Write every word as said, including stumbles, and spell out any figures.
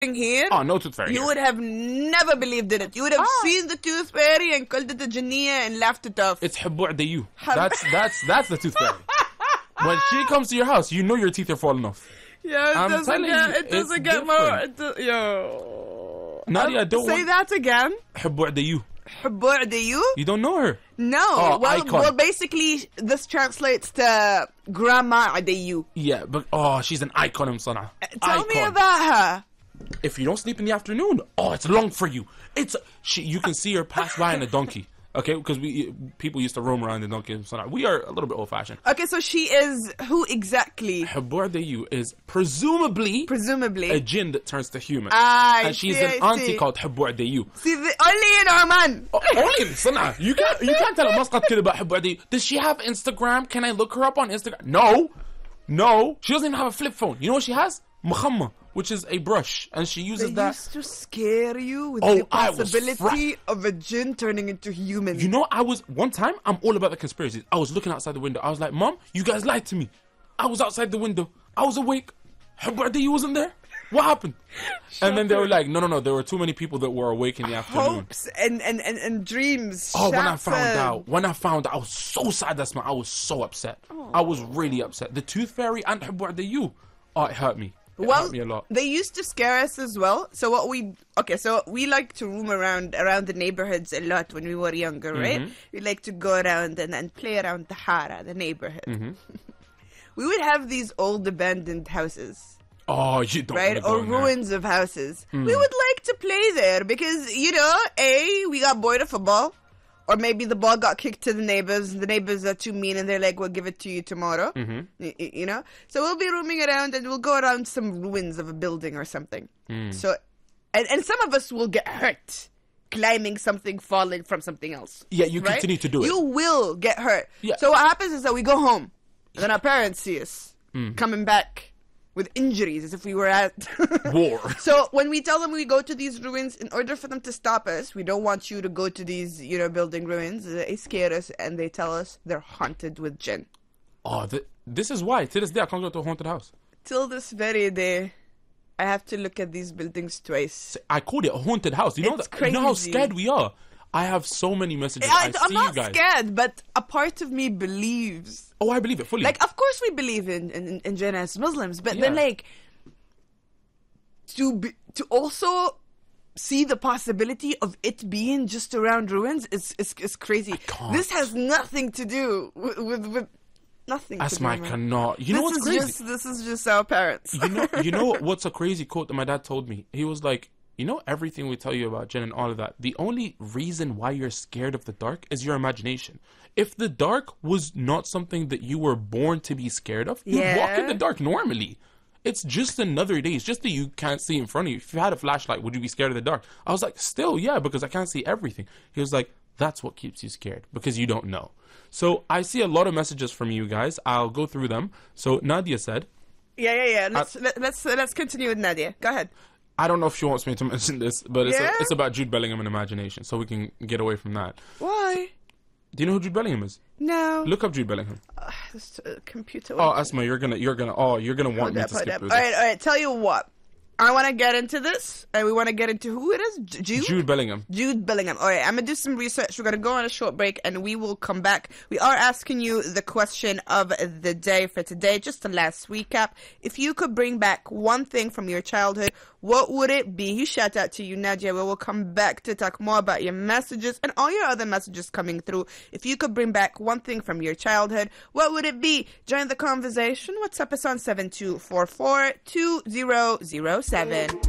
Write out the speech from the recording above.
here, oh, no tooth fairy you here. would have never believed in it. You would have Ah. seen the tooth fairy and called it a jinniya and laughed it off. It's حبو عديو. That's that's that's the tooth fairy. When she comes to your house, you know your teeth are falling off. Yeah, it I'm doesn't telling get, you, it doesn't it's get more. different. It do, yo. Nadia, Um, don't say want- that again. حبو عديو. حبو عديو? You don't know her. No. Oh, well, icon. well, basically, this translates to Grandma Adeyu. Yeah, but oh, she's an icon in Sana'a. Tell icon. me about her. If you don't sleep in the afternoon, oh, it's long for you. It's she. You can see her pass by in a donkey. Okay, because we people used to roam around in donkey in Sana'a. We are a little bit old-fashioned. Okay, so she is who exactly? حبو عديو is presumably Presumably. a jinn that turns to human. Ah, I and she's see, an I auntie see. called حبو عديو. See, the, only in Oman. Oh, only in Sana'a. You can't you can't tell a Muscat kid about حبو عديو. Does she have Instagram? Can I look her up on Instagram? No. No. She doesn't even have a flip phone. You know what she has? Mukhamma, which is a brush, and she uses They that. used to scare you with Oh, the I was possibility of a jinn turning into human. You know, I was one time. I'm all about the conspiracies. I was looking outside the window. I was like, "Mom, you guys lied to me. I was outside the window. I was awake. حبو عديو wasn't there. What happened?" And then they were like, "No, no, no. There were too many people that were awake in the afternoon." Hopes and, and, and, and dreams. Oh, when I found shattered. out, when I found out, I was so sad. That's my. I was so upset. I was really upset. The tooth fairy and حبو عديو. Oh, it hurt me. It Well, hurt me a lot. they used to scare us as well. So what we okay, so we like to roam around around the neighborhoods a lot when we were younger, right? Mm-hmm. We like to go around and, and play around the Hara, the neighborhood. Mm-hmm. We would have these old abandoned houses, Oh, you don't right? wanna go Or in there. ruins of houses. Hmm. We would like to play there because, you know, A, we got bored of football. Or maybe the ball got kicked to the neighbors. The neighbors are too mean and they're like, we'll give it to you tomorrow. Mm-hmm. Y- y- you know? So we'll be roaming around and we'll go around some ruins of a building or something. Mm. So, and, and some of us will get hurt climbing something, falling from something else. Yeah, you right? continue to do it. You will get hurt. Yeah. So what happens is that we go home and then our parents see us Mm. coming back with injuries as if we were at War. So when we tell them we go to these ruins, in order for them to stop us, we don't want you to go to these, you know, building ruins. They scare us and they tell us they're haunted with jinn. Oh, th- this is why. To this day, I can't go to a haunted house. Till this very day, I have to look at these buildings twice. I called it a haunted house. You know It's that? You know how crazy. scared we are. I have so many messages. I, I, I'm see not you guys. scared, but a part of me believes. Oh, I believe it fully. Like, of course we believe in, in, in jinn as Muslims, but then Yeah. like, to be, to also see the possibility of it being just around ruins is is, is crazy. can't. This has nothing to do with with, with nothing. That's to do, my man. cannot. You know this what's is crazy? Just, this is just our parents. you know, you know what's a crazy quote that my dad told me? He was like, you know, everything we tell you about jinn and all of that, the only reason why you're scared of the dark is your imagination. If the dark was not something that you were born to be scared of, you'd walk in Yeah. the dark normally. It's just another day. It's just that you can't see in front of you. If you had a flashlight, would you be scared of the dark? I was like, still, yeah, because I can't see everything. He was like, that's what keeps you scared, because you don't know. So I see a lot of messages from you guys. I'll go through them. So Nadia said, yeah, yeah, yeah. Let's let, let's uh, let's continue with Nadia. Go ahead. I don't know if she wants me to mention this, but it's, Yeah? a, it's about Jude Bellingham and imagination, so we can get away from that. Why? Do you know who Jude Bellingham is? No. Look up Jude Bellingham. Uh, this uh, computer. Oh, Asma, you're gonna, you're gonna, oh, you're gonna want Hold me up, to hold skip up. through All this. right, all right. Tell you what. I want to get into this, and we want to get into who it is. J- Jude? Jude Bellingham. Jude Bellingham. All right, I'm going to do some research. We're going to go on a short break, and we will come back. We are asking you the question of the day for today. Just a last recap. If you could bring back one thing from your childhood, what would it be? You shout out to you, Nadia. We will come back to talk more about your messages and all your other messages coming through. If you could bring back one thing from your childhood, what would it be? Join the conversation. WhatsApp us on seven two four four two zero zero seven.